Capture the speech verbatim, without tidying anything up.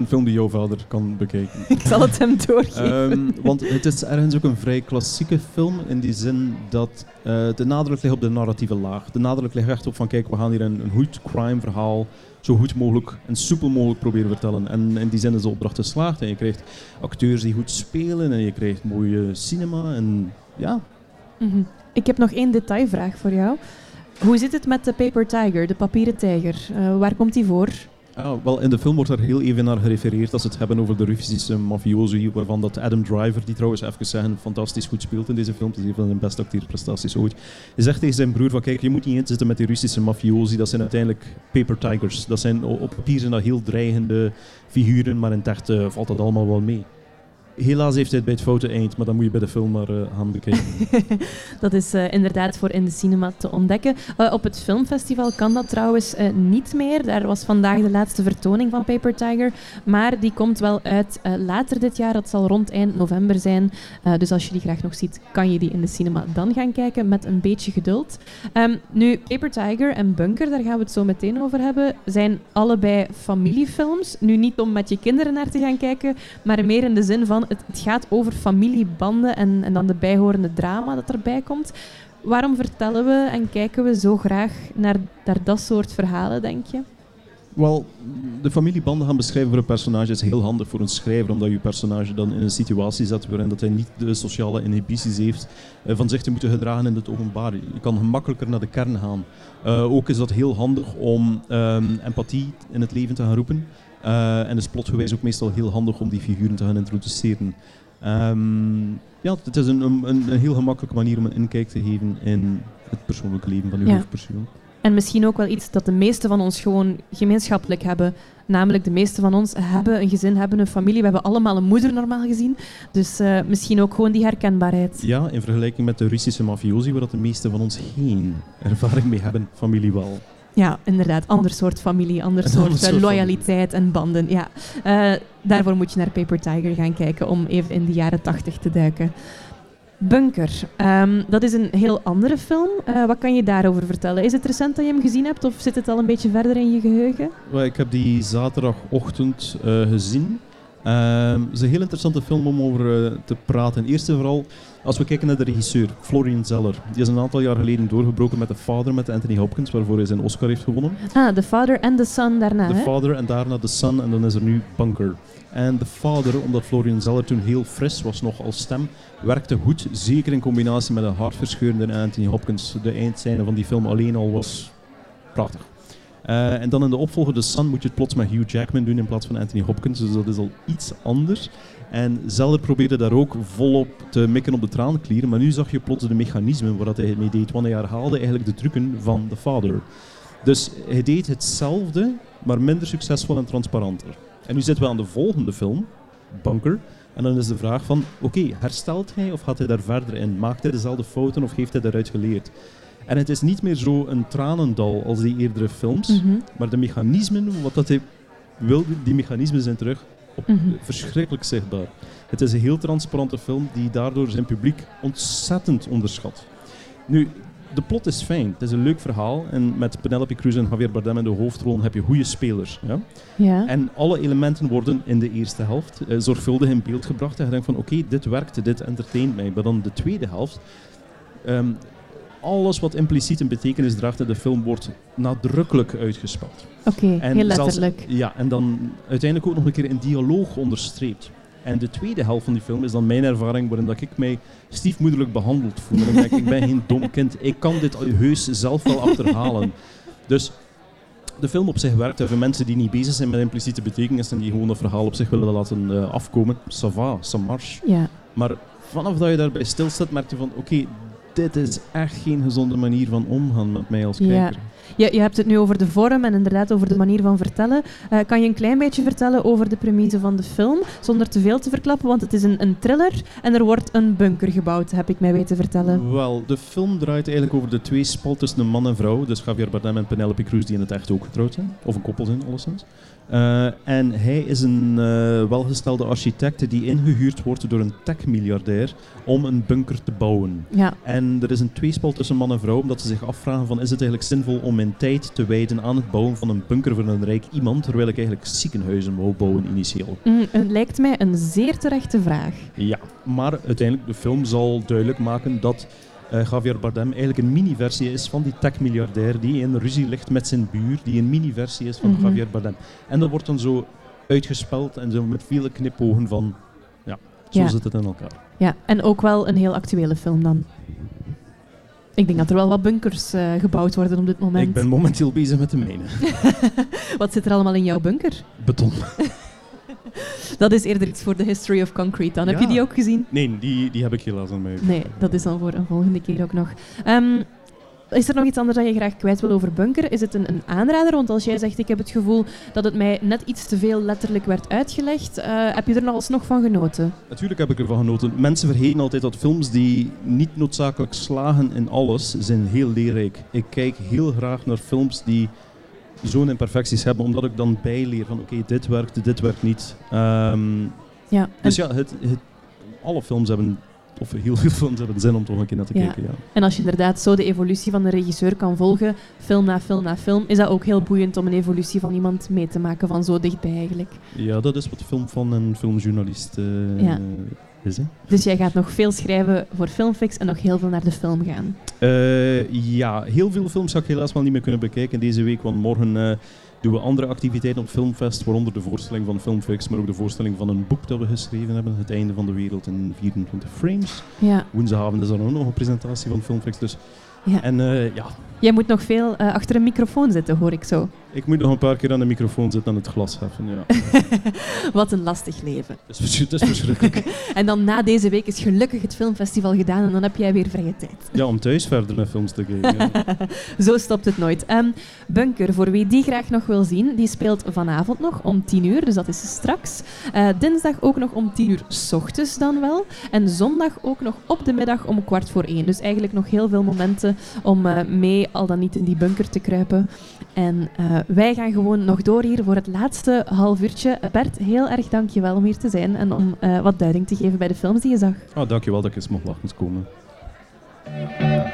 film die jouw vader kan bekijken. Ik zal het hem doorgeven. Um, want het is ergens ook een vrij klassieke film in die zin dat uh, de nadruk ligt op de narratieve laag. De nadruk ligt echt op van kijk, we gaan hier een, een goed crime verhaal zo goed mogelijk en soepel mogelijk proberen vertellen. En in die zin is de opdracht geslaagd. En je krijgt acteurs die goed spelen en je krijgt mooie cinema en ja. Mm-hmm. Ik heb nog één detailvraag voor jou. Hoe zit het met de Paper Tiger, de papieren tijger? Uh, waar komt die voor? Ah, wel, in de film wordt er heel even naar gerefereerd als ze het hebben over de Russische mafiosi, waarvan dat Adam Driver, die trouwens even zeggen, fantastisch goed speelt in deze film. Het is een van zijn beste acteerprestaties ooit. Hij zegt tegen zijn broer van kijk, je moet niet inzitten met die Russische mafiosi, dat zijn uiteindelijk paper tigers. Dat zijn, op papier zijn dat heel dreigende figuren, maar in het echt uh, valt dat allemaal wel mee. Helaas heeft hij het bij het foute eind, maar dan moet je bij de film maar uh, gaan bekijken. Dat is uh, inderdaad voor in de cinema te ontdekken. Uh, op het filmfestival kan dat trouwens uh, niet meer. Daar was vandaag de laatste vertoning van Paper Tiger. Maar die komt wel uit uh, later dit jaar. Dat zal rond eind november zijn. Uh, dus als je die graag nog ziet, kan je die in de cinema dan gaan kijken met een beetje geduld. Um, nu, Paper Tiger en Bunker, daar gaan we het zo meteen over hebben, zijn allebei familiefilms. Nu niet om met je kinderen naar te gaan kijken, maar meer in de zin van Het, het gaat over familiebanden en, en dan de bijhorende drama dat erbij komt. Waarom vertellen we en kijken we zo graag naar, naar dat soort verhalen, denk je? Wel, de familiebanden gaan beschrijven voor een personage is heel handig voor een schrijver, omdat je personage dan in een situatie zet waarin dat hij niet de sociale inhibities heeft uh, van zich te moeten gedragen in het openbaar. Je kan gemakkelijker naar de kern gaan. Uh, ook is dat heel handig om um, empathie in het leven te gaan roepen. Uh, en is plotgewijs ook meestal heel handig om die figuren te gaan introduceren. Um, ja, het is een, een, een heel gemakkelijke manier om een inkijk te geven in het persoonlijke leven van uw ja. hoofdpersoon. En misschien ook wel iets dat de meesten van ons gewoon gemeenschappelijk hebben. Namelijk, de meesten van ons hebben een gezin, hebben een familie. We hebben allemaal een moeder normaal gezien. Dus uh, misschien ook gewoon die herkenbaarheid. Ja, in vergelijking met de Russische mafiosi, waar dat de meesten van ons geen ervaring mee hebben, familie wel. Ja, inderdaad. Ander soort familie, ander soort, ander soort loyaliteit familie. En banden. Ja. Uh, daarvoor moet je naar Paper Tiger gaan kijken om even in de jaren tachtig te duiken. Bunker. Um, dat is een heel andere film. Uh, wat kan je daarover vertellen? Is het recent dat je hem gezien hebt of zit het al een beetje verder in je geheugen? Well, ik heb die zaterdagochtend uh, gezien. Uh, het is een heel interessante film om over uh, te praten. Eerst en vooral, als we kijken naar de regisseur, Florian Zeller. Die is een aantal jaar geleden doorgebroken met The Father, met Anthony Hopkins, waarvoor hij zijn Oscar heeft gewonnen. Ah, The Father en The Son daarna, The hè? Father en daarna The Son en dan is er nu Bunker. En The Father, omdat Florian Zeller toen heel fris was nog als stem, werkte goed, zeker in combinatie met een hartverscheurende Anthony Hopkins. De eindscène van die film alleen al was prachtig. Uh, en dan in de opvolger The Son moet je het plots met Hugh Jackman doen in plaats van Anthony Hopkins, dus dat is al iets anders. En Zeller probeerde daar ook volop te mikken op de traanklier, maar nu zag je plots de mechanismen waar hij mee deed, want hij herhaalde eigenlijk de trucken van The Father. Dus hij deed hetzelfde, maar minder succesvol en transparanter. En nu zitten we aan de volgende film, Bunker. En dan is de vraag van, oké, okay, herstelt hij of gaat hij daar verder in? Maakt hij dezelfde fouten of heeft hij daaruit geleerd? En het is niet meer zo een tranendal als die eerdere films, mm-hmm. maar de mechanismen, wat dat hij wilde, die mechanismen zijn terug op, mm-hmm. verschrikkelijk zichtbaar. Het is een heel transparante film die daardoor zijn publiek ontzettend onderschat. Nu, de plot is fijn, het is een leuk verhaal en met Penelope Cruz en Javier Bardem in de hoofdrollen heb je goede spelers. Ja? Ja. En alle elementen worden in de eerste helft uh, zorgvuldig in beeld gebracht en je denkt van oké, okay, dit werkt, dit entertaint mij. Maar dan de tweede helft, um, alles wat impliciet een betekenis draagt in de film wordt nadrukkelijk uitgespeld. Oké, okay, heel letterlijk. Zelfs, ja, en dan uiteindelijk ook nog een keer in dialoog onderstreept. En de tweede helft van die film is dan mijn ervaring waarin dat ik mij stiefmoederlijk behandeld voel. En dan denk ik, ik ben geen dom kind, ik kan dit heus zelf wel achterhalen. Dus de film op zich werkt. Voor mensen die niet bezig zijn met impliciete betekenis en die gewoon het verhaal op zich willen laten uh, afkomen, ça va, ça marche. Ja. Maar vanaf dat je daarbij stilstaat, merk je van, oké, okay, dit is echt geen gezonde manier van omgaan met mij als kijker. Ja. Je, je hebt het nu over de vorm en inderdaad over de manier van vertellen. Uh, kan je een klein beetje vertellen over de premisse van de film, zonder te veel te verklappen? Want het is een, een thriller en er wordt een bunker gebouwd, heb ik mij weten vertellen. Wel, de film draait eigenlijk over de tweespalt tussen een man en vrouw. Dus Javier Bardem en Penelope Cruz, die in het echt ook getrouwd zijn. Of een koppel zijn, alleszins. Uh, en hij is een uh, welgestelde architect die ingehuurd wordt door een tech-miljardair om een bunker te bouwen. Ja. En er is een tweespel tussen man en vrouw, omdat ze zich afvragen van is het eigenlijk zinvol om mijn tijd te wijden aan het bouwen van een bunker voor een rijk iemand, terwijl ik eigenlijk ziekenhuizen wou bouwen initieel. Mm, het lijkt mij een zeer terechte vraag. Ja, maar uiteindelijk de film zal duidelijk maken dat Uh, Javier Bardem eigenlijk een mini-versie is van die tech-miljardair die in ruzie ligt met zijn buur, die een mini-versie is van mm-hmm. Javier Bardem. En dat wordt dan zo uitgespeld en zo met vele knipogen van, ja, zo ja. zit het in elkaar. Ja, en ook wel een heel actuele film dan. Ik denk dat er wel wat bunkers uh, gebouwd worden op dit moment. Ik ben momenteel bezig met de mijne. Wat zit er allemaal in jouw bunker? Beton. Dat is eerder iets voor de History of Concrete dan. Ja. Heb je die ook gezien? Nee, die, die heb ik helaas aan mij. Nee, dat is dan voor een volgende keer ook nog. Um, is er nog iets anders dat je graag kwijt wil over Bunker? Is het een, een aanrader? Want als jij zegt, ik heb het gevoel dat het mij net iets te veel letterlijk werd uitgelegd, uh, heb je er nog alsnog van genoten? Natuurlijk heb ik ervan genoten. Mensen vergeten altijd dat films die niet noodzakelijk slagen in alles, zijn heel leerrijk. Ik kijk heel graag naar films die zo'n imperfecties hebben, omdat ik dan bijleer van oké, okay, dit werkt, dit werkt niet. Um, ja, dus ja, het, het, alle films hebben, of heel veel films hebben zin om toch een keer naar te ja. kijken. Ja. En als je inderdaad zo de evolutie van de regisseur kan volgen, film na film na film, is dat ook heel boeiend om een evolutie van iemand mee te maken van zo dichtbij eigenlijk. Ja, dat is wat film van een filmjournalist uh, ja. is. Hè? Dus jij gaat nog veel schrijven voor Filmfix en nog heel veel naar de film gaan? Uh, ja, heel veel films ga ik helaas wel niet meer kunnen bekijken deze week, want morgen uh, doen we andere activiteiten op Filmfest, waaronder de voorstelling van Filmfix, maar ook de voorstelling van een boek dat we geschreven hebben, Het einde van de wereld in vierentwintig frames. Ja. Woensdagavond is er ook nog een presentatie van Filmfix, dus ja. En uh, ja. Jij moet nog veel uh, achter een microfoon zitten, hoor ik zo. Ik moet nog een paar keer aan de microfoon zitten en het glas heffen, ja. Wat een lastig leven. Het is, het is verschrikkelijk. En dan na deze week is gelukkig het filmfestival gedaan en dan heb jij weer vrije tijd. Ja, om thuis verder naar films te kijken. Ja. Zo stopt het nooit. Um, Bunker, voor wie die graag nog wil zien, die speelt vanavond nog om tien uur, dus dat is straks. Uh, dinsdag ook nog om tien uur 's ochtends dan wel. En zondag ook nog op de middag om kwart voor één. Dus eigenlijk nog heel veel momenten om uh, mee al dan niet in die bunker te kruipen. En uh, wij gaan gewoon nog door hier voor het laatste half uurtje. Bert, heel erg dankjewel om hier te zijn en om uh, wat duiding te geven bij de films die je zag. Oh, dankjewel dat ik eens mocht langs komen.